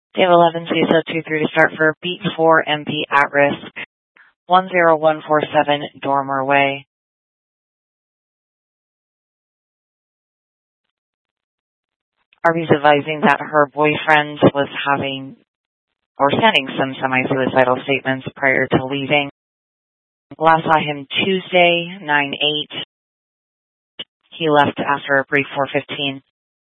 Dave 11, CSO 23 to start for Beat 4 MP at risk, 10147 Dormer Way. Arby's advising that her boyfriend was having or sending some semi-suicidal statements prior to leaving. Last saw him Tuesday, 9/8. He left after a brief 4:15